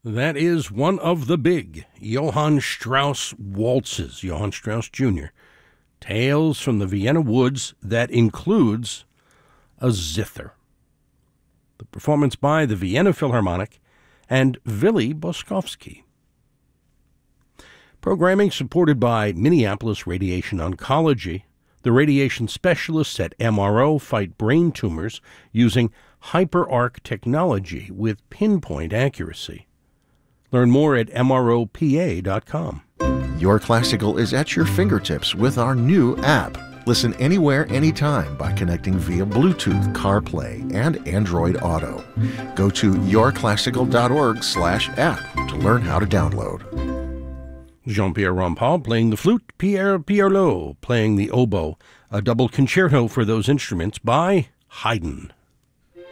That is one of the big Johann Strauss waltzes, Johann Strauss Jr. Tales from the Vienna Woods that includes a zither. The performance by the Vienna Philharmonic and Willy Boskovsky. Programming supported by Minneapolis Radiation Oncology. The radiation specialists at MRO fight brain tumors using HyperArc technology with pinpoint accuracy. Learn more at MROPA.com. Your Classical is at your fingertips with our new app. Listen anywhere, anytime by connecting via Bluetooth, CarPlay, and Android Auto. Go to yourclassical.org/app to learn how to download. Jean-Pierre Rampal playing the flute, Pierre Pierlot playing the oboe, a double concerto for those instruments by Haydn.